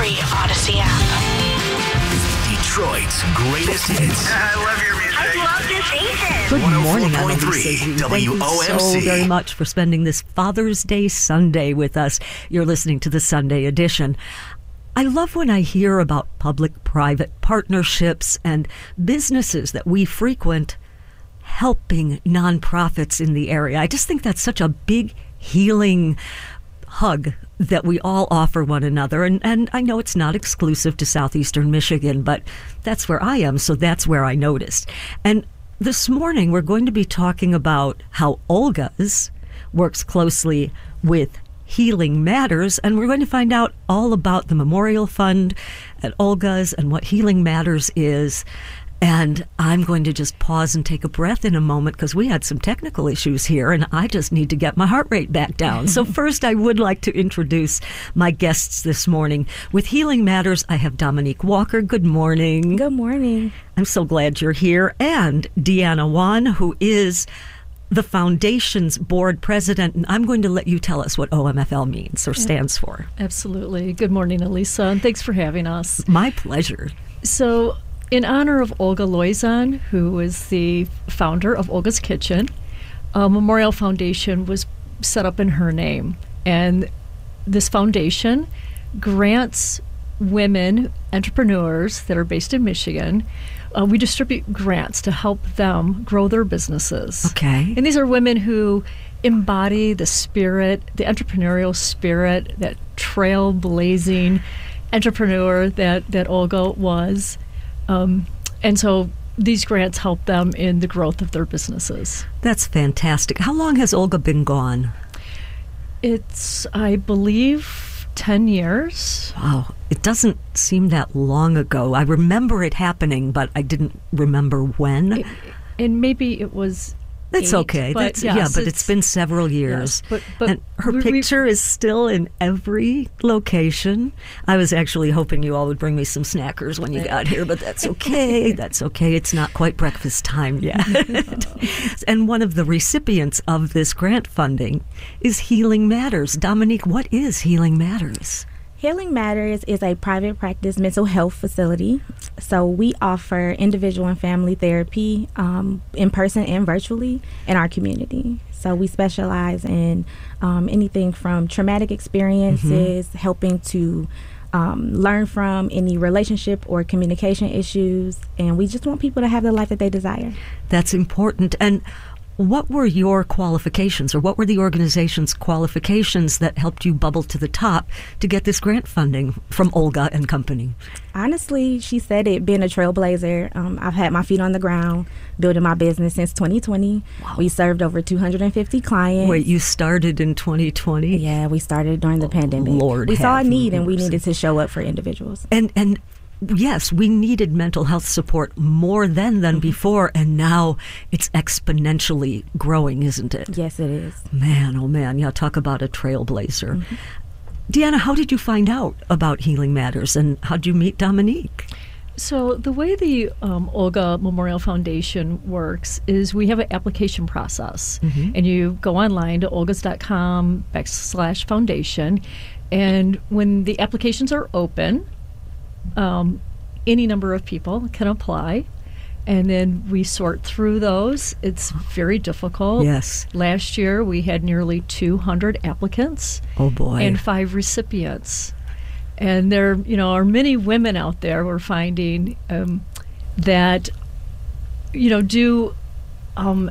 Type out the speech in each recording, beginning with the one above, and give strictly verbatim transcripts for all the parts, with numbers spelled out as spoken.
free Odyssey app. Detroit's greatest hits. I love your music. I love this station. Good morning, I'm one oh four point Elisa three Wu. Thank you W O M C. so very much for spending this Father's Day Sunday with us. You're listening to the Sunday edition. I love when I hear about public-private partnerships and businesses that we frequent helping nonprofits in the area. I just think that's such a big healing hug that we all offer one another. And, and I know it's not exclusive to southeastern Michigan, but that's where I am, so that's where I noticed. And this morning we're going to be talking about how Olga's works closely with Healing Matters, and we're going to find out all about the Memorial Fund at Olga's and what Healing Matters is. And I'm going to just pause and take a breath in a moment because we had some technical issues here and I just need to get my heart rate back down. So first, I would like to introduce my guests this morning. With Healing Matters, I have Dominique Walker. Good morning. Good morning. I'm so glad you're here. And Deanna Wan, who is the foundation's board president. And I'm going to let you tell us what O M F L means or stands for. Absolutely. Good morning, Elisa, and thanks for having us. My pleasure. So, in honor of Olga Loizan, who is the founder of Olga's Kitchen, a Memorial Foundation was set up in her name. And this foundation grants women entrepreneurs that are based in Michigan. Uh, we distribute grants to help them grow their businesses. Okay. And these are women who embody the spirit, the entrepreneurial spirit, that trailblazing entrepreneur that, that Olga was. Um, and so these grants help them in the growth of their businesses. That's fantastic. How long has Olga been gone? It's, I believe, ten years. Wow. It doesn't seem that long ago. I remember it happening, but I didn't remember when. It, and maybe it was That's eight, okay. But That's, yes, yeah, but it's, it's been several years. Yes, but, but and her we, picture is still in every location. I was actually hoping you all would bring me some snackers when you got here, but that's okay. That's okay. It's not quite breakfast time yet. And one of the recipients of this grant funding is Healing Matters. Dominique, what is Healing Matters? Healing Matters is a private practice mental health facility. So we offer individual and family therapy um, in person and virtually in our community. So we specialize in um, anything from traumatic experiences, mm-hmm. helping to um, learn from any relationship or communication issues. And we just want people to have the life that they desire. That's important. And what were your qualifications, or what were the organization's qualifications that helped you bubble to the top to get this grant funding from Olga and Company? Honestly, she said it, being a trailblazer. Um, I've had my feet on the ground building my business since twenty twenty. Wow. We served over two hundred fifty clients. Wait, you started in twenty twenty? Yeah, we started during the oh, pandemic. Lord, we saw a need, mercy. And we needed to show up for individuals. And and. Yes, we needed mental health support more then than mm-hmm. before, and now it's exponentially growing, isn't it? Yes, it is. Man, oh man, yeah, talk about a trailblazer. Mm-hmm. Deanna, how did you find out about Healing Matters, and how did you meet Dominique? So the way the um, Olga Memorial Foundation works is we have an application process, mm-hmm. and you go online to olgas.com backslash foundation, and when the applications are open, Um, any number of people can apply, and then we sort through those. It's very difficult. Yes. Last year we had nearly two hundred applicants. Oh boy. And five recipients. And there, you know, are many women out there we're finding um, that, you know, do um,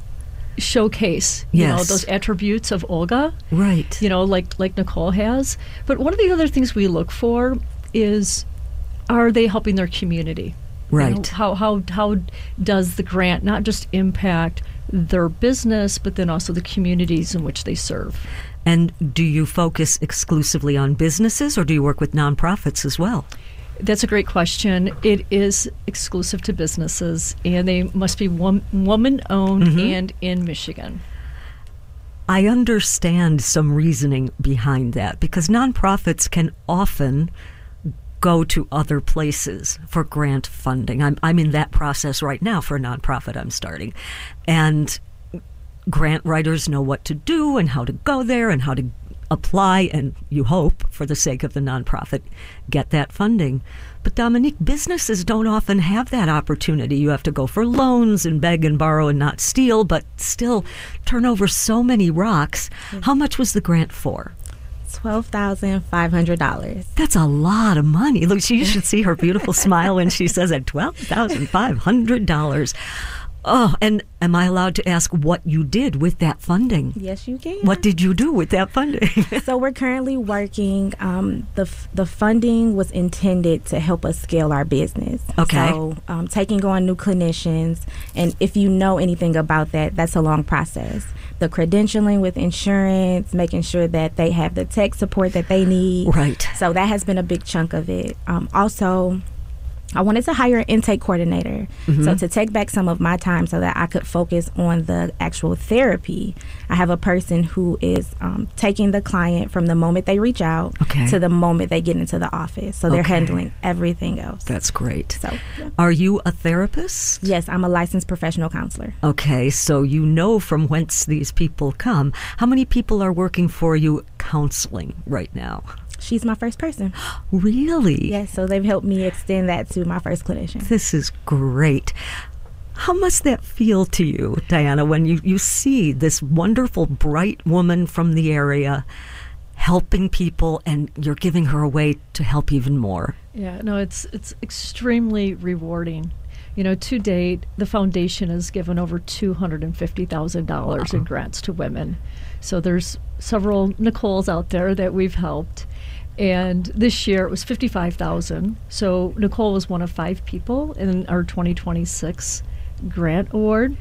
showcase, you yes. know, those attributes of Olga. Right. You know, like like Nicole has. But one of the other things we look for is, are they helping their community? Right. You know, how how how does the grant not just impact their business, but then also the communities in which they serve? And do you focus exclusively on businesses, or do you work with nonprofits as well? That's a great question. It is exclusive to businesses, and they must be wom- woman-owned mm-hmm. and in Michigan. I understand some reasoning behind that, because nonprofits can often go to other places for grant funding. I'm I'm in that process right now for a nonprofit I'm starting. And grant writers know what to do and how to go there and how to apply and you hope, for the sake of the nonprofit, get that funding. But Dominique, businesses don't often have that opportunity. You have to go for loans and beg and borrow and not steal, but still turn over so many rocks. How much was the grant for? twelve thousand five hundred dollars. That's a lot of money. Look, you should see her beautiful smile when she says it. twelve thousand five hundred dollars. Oh, and am I allowed to ask what you did with that funding? Yes, you can. What did you do with that funding? So we're currently working. Um, the f- the funding was intended to help us scale our business. Okay. So um, taking on new clinicians, and if you know anything about that, that's a long process. The credentialing with insurance, making sure that they have the tech support that they need. Right. So that has been a big chunk of it. Um, also, I wanted to hire an intake coordinator, mm-hmm. so to take back some of my time so that I could focus on the actual therapy. I have a person who is um, taking the client from the moment they reach out okay. to the moment they get into the office. So they're okay. handling everything else. That's great. So, yeah. Are you a therapist? Yes, I'm a licensed professional counselor. Okay, so you know from whence these people come. How many people are working for you counseling right now? She's my first person. Really? Yes, so they've helped me extend that to my first clinician. This is great. How must that feel to you, Diana, when you, you see this wonderful, bright woman from the area helping people and you're giving her a way to help even more? Yeah, no, it's it's extremely rewarding. You know, to date, the foundation has given over two hundred fifty thousand dollars wow. in grants to women. So there's several Nicoles out there that we've helped. And this year it was fifty-five thousand dollars. So Nicole was one of five people in our twenty twenty-six grant award.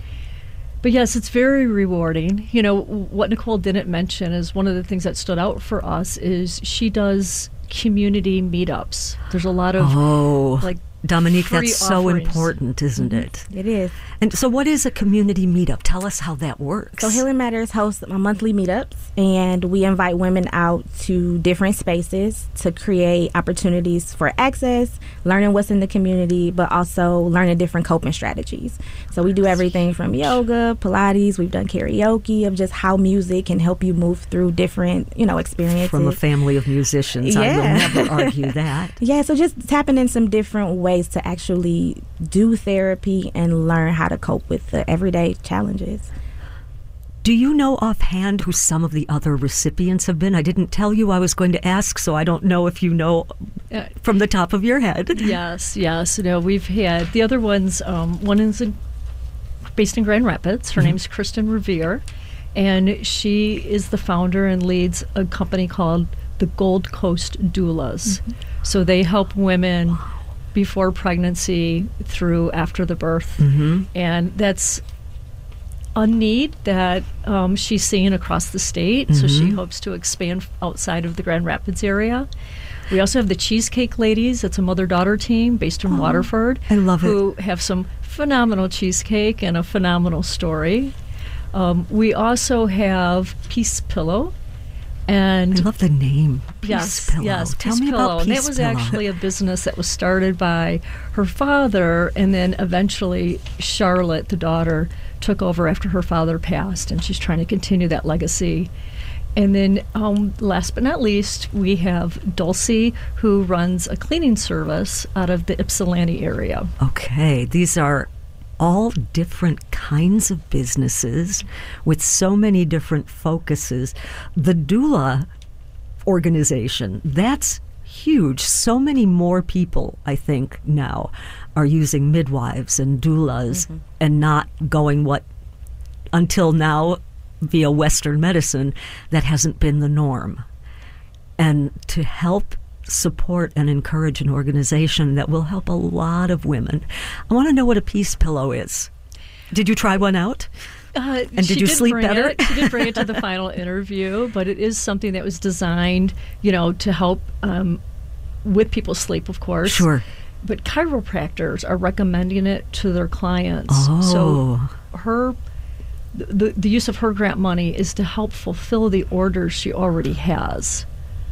But yes, it's very rewarding. You know, what Nicole didn't mention is one of the things that stood out for us is she does community meetups. There's a lot of oh. like Dominique, free that's so offerings. important, isn't it? It is. And so what is a community meetup? Tell us how that works. So Healing Matters hosts my monthly meetups, and we invite women out to different spaces to create opportunities for access, learning what's in the community, but also learning different coping strategies. So we do everything from yoga, Pilates, we've done karaoke, of just how music can help you move through different, you know, experiences. From a family of musicians, yeah. I will never argue that. Yeah, so just tapping in some different ways to actually do therapy and learn how to cope with the everyday challenges. Do you know offhand who some of the other recipients have been? I didn't tell you I was going to ask, so I don't know if you know uh, from the top of your head. Yes, yes. No, we've had the other ones. Um, one is in, based in Grand Rapids. Her mm-hmm. name's Kristen Revere, and she is the founder and leads a company called the Gold Coast Doulas. Mm-hmm. So they help women before pregnancy through after the birth. Mm-hmm. And that's a need that um, she's seeing across the state. Mm-hmm. So she hopes to expand outside of the Grand Rapids area. We also have the Cheesecake Ladies. It's a mother-daughter team based in oh, Waterford. I love it. Who have some phenomenal cheesecake and a phenomenal story. Um, we also have Peace Pillow. And I love the name. Peace yes, Pillow. yes, Tell Peace me Pillow. about Peace And that was Pillow. actually a business that was started by her father, and then eventually Charlotte, the daughter, took over after her father passed, and she's trying to continue that legacy. And then, um, last but not least, we have Dulcie, who runs a cleaning service out of the Ypsilanti area. Okay, these are all different kinds of businesses with so many different focuses. The doula organization, that's huge. So many more people, I think, now are using midwives and doulas mm-hmm. and not going what, until now, via Western medicine, that hasn't been the norm. And to help support and encourage an organization that will help a lot of women. I want to know what a Peace Pillow is. Did you try one out? Uh, and did you did sleep better? It. She did bring it to the final interview, but it is something that was designed, you know, to help um, with people's sleep, of course. Sure. But chiropractors are recommending it to their clients. Oh. So her, the, the use of her grant money is to help fulfill the orders she already has.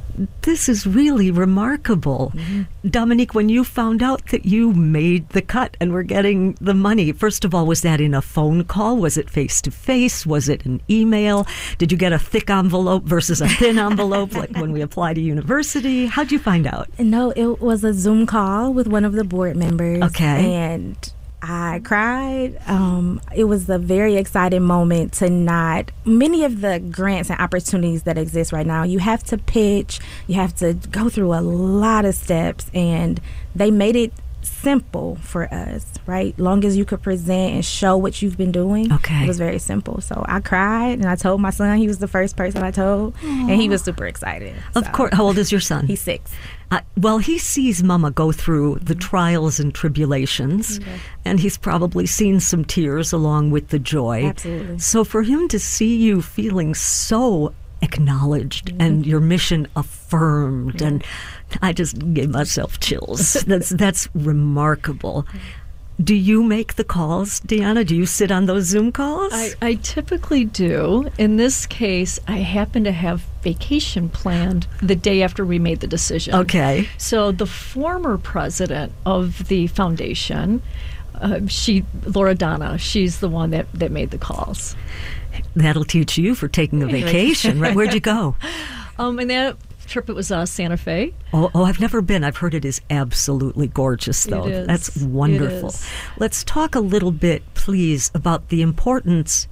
This is really remarkable. Mm-hmm. Dominique, when you found out that you made the cut and were getting the money, first of all, was that in a phone call? Was it face-to-face? Was it an email? Did you get a thick envelope versus a thin envelope like when we apply to university? How'd you find out? No, it was a Zoom call with one of the board members. Okay. And I cried. Um, it was a very exciting moment to not, many of the grants and opportunities that exist right now, you have to pitch, you have to go through a lot of steps, and they made it simple for us, right? Long as you could present and show what you've been doing, okay. It was very simple. So I cried, and I told my son. He was the first person I told. Aww. And he was super excited. Of so. course. How old is your son? He's six. Uh, well, he sees Mama go through the trials and tribulations, Okay. and he's probably seen some tears along with the joy. Absolutely. So for him to see you feeling so acknowledged mm-hmm. and your mission affirmed, yeah. and I just gave myself chills. that's that's remarkable. Do you make the calls, Deanna? Do you sit on those Zoom calls? I, I typically do. In this case, I happen to have vacation planned the day after we made the decision. Okay. So the former president of the foundation, uh, she, Laura Donna, she's the one that, that made the calls. That'll teach you for taking a vacation, right? Where'd you go? Um, and that trip, it was uh, Santa Fe. Oh, oh, I've never been. I've heard it is absolutely gorgeous, though. It is. That's wonderful. It is. Let's talk a little bit, please, about the importance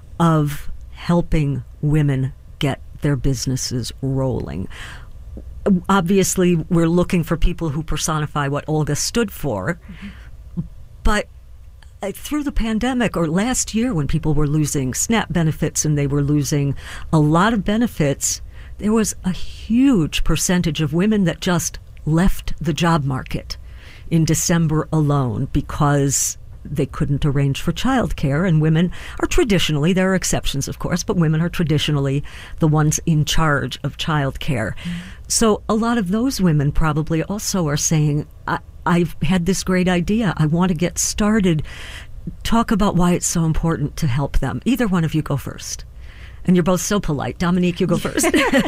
of helping women get their businesses rolling. Obviously, we're looking for people who personify what Olga stood for, mm-hmm. but uh, through the pandemic or last year when people were losing SNAP benefits and they were losing a lot of benefits, there was a huge percentage of women that just left the job market in December alone because they couldn't arrange for childcare. And women are traditionally, there are exceptions, of course, but women are traditionally the ones in charge of childcare. Mm. So a lot of those women probably also are saying, I, I've had this great idea. I want to get started. Talk about why it's so important to help them. Either one of you go first. And you're both so polite. Dominique, you go first.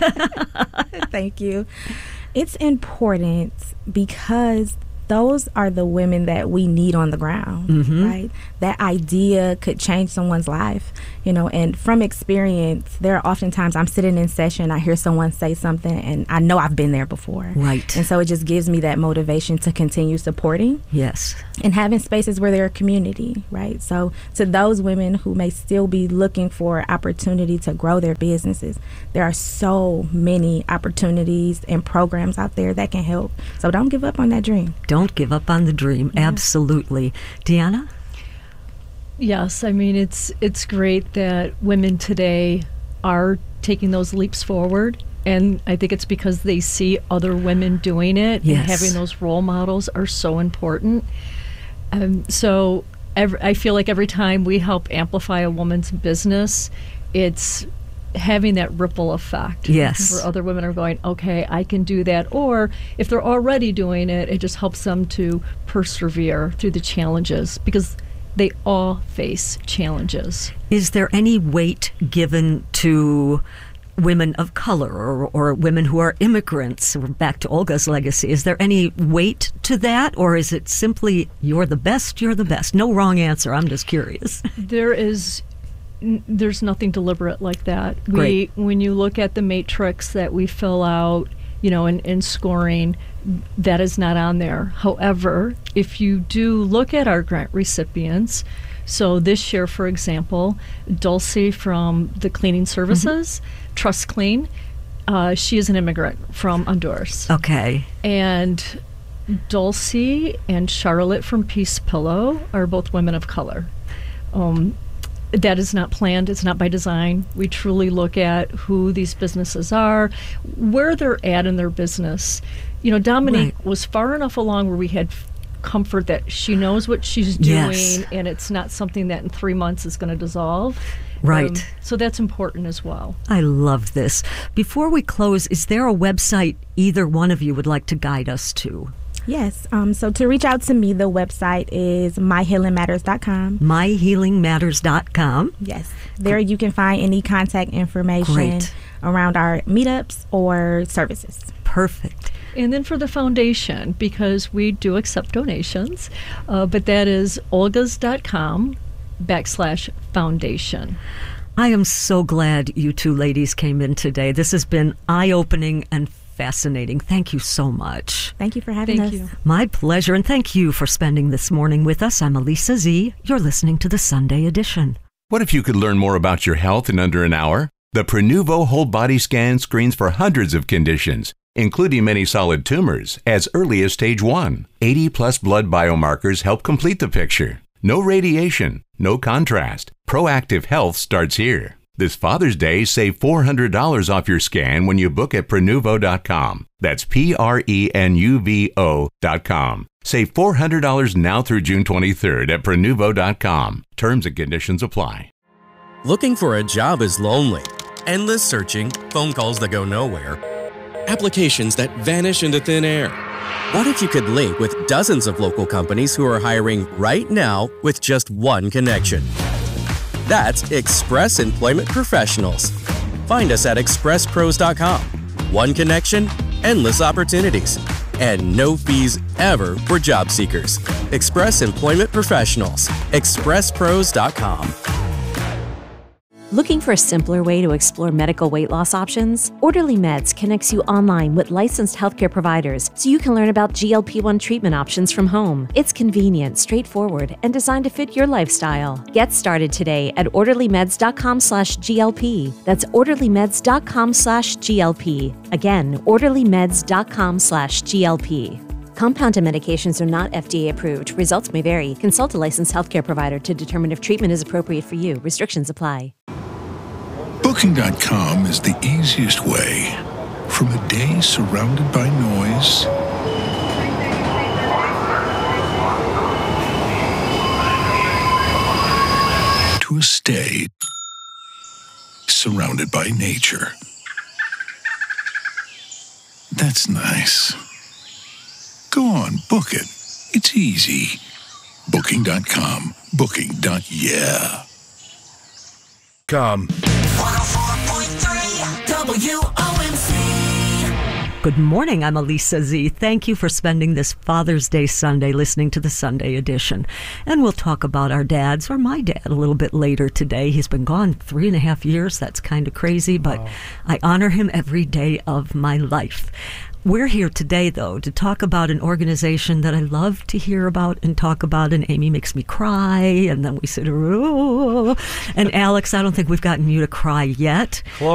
Thank you. It's important because those are the women that we need on the ground, mm-hmm. right? That idea could change someone's life, you know, and from experience, there are oftentimes I'm sitting in session, I hear someone say something, and I know I've been there before. Right. And so it just gives me that motivation to continue supporting. Yes. And having spaces where they're a community, right? So to those women who may still be looking for opportunity to grow their businesses, there are so many opportunities and programs out there that can help. So don't give up on that dream. Don't give up on the dream. Yeah. Absolutely. Deanna? Yes, I mean, it's it's great that women today are taking those leaps forward. And I think it's because they see other women doing it. Yes. And having those role models are so important. Um, so every, I feel like every time we help amplify a woman's business, it's having that ripple effect. Yes. Where other women are going, okay, I can do that. Or if they're already doing it, it just helps them to persevere through the challenges because they all face challenges. Is there any weight given to women of color or, or women who are immigrants? We're back to Olga's legacy. Is there any weight to that, or is it simply you're the best, you're the best? No wrong answer. I'm just curious. There is n- there's nothing deliberate like that. Great. We when you look at the matrix that we fill out, you know, in, in scoring, that is not on there. However, if you do look at our grant recipients, so this year, for example, Dulcie from the cleaning services, mm-hmm. Trust Clean, uh, she is an immigrant from Honduras. Okay. And Dulcie and Charlotte from Peace Pillow are both women of color. Um, that is not planned. It's not by design. We truly look at who these businesses are, where they're at in their business. You know, Dominique right. was far enough along where we had comfort that she knows what she's doing, yes. and it's not something that in three months is going to dissolve. Right. Um, so that's important as well. I love this. Before we close, is there a website either one of you would like to guide us to? Yes. Um, so to reach out to me, the website is my healing matters dot com. my healing matters dot com. Yes. There you can find any contact information Great. around our meetups or services. Perfect. And then for the foundation, because we do accept donations, uh, but that is olgas.com backslash foundation. I am so glad you two ladies came in today. This has been eye-opening and fascinating. Thank you so much. Thank you for having Thank us. you. My pleasure, and thank you for spending this morning with us. I'm Elisa Z. You're listening to the Sunday Edition. What if you could learn more about your health in under an hour? The Prenuvo Whole Body Scan screens for hundreds of conditions, including many solid tumors, as early as stage one. eighty plus blood biomarkers help complete the picture. No radiation, no contrast. Proactive health starts here. This Father's Day, save four hundred dollars off your scan when you book at Prenuvo dot com. That's P R E N U V O dot com. Save four hundred dollars now through June twenty-third at Prenuvo dot com. Terms and conditions apply. Looking for a job is lonely. Endless searching, phone calls that go nowhere, applications that vanish into thin air. What if you could link with dozens of local companies who are hiring right now with just one connection? That's Express Employment Professionals. Find us at express pros dot com. One connection, endless opportunities, and no fees ever for job seekers. Express Employment Professionals. express pros dot com. Looking for a simpler way to explore medical weight loss options? Orderly Meds connects you online with licensed healthcare providers so you can learn about G L P one treatment options from home. It's convenient, straightforward, and designed to fit your lifestyle. Get started today at orderly meds dot com slash G L P. That's orderly meds dot com slash G L P. Again, orderly meds dot com slash G L P. Compounded medications are not F D A approved. Results may vary. Consult a licensed healthcare provider to determine if treatment is appropriate for you. Restrictions apply. Booking dot com is the easiest way. From a day surrounded by noise to a stay surrounded by nature. That's nice. Go on, book it. It's easy. Booking dot com. Booking. Yeah. Come. one oh four point three W O M C. Good morning. I'm Elisa Z. Thank you for spending this Father's Day Sunday listening to the Sunday Edition. And we'll talk about our dads, or my dad, a little bit later today. He's been gone three and a half years. That's kind of crazy, but wow. I honor him every day of my life. We're here today, though, to talk about an organization that I love to hear about and talk about, and Amy makes me cry, and then we sit, oh, and Alex, I don't think we've gotten you to cry yet.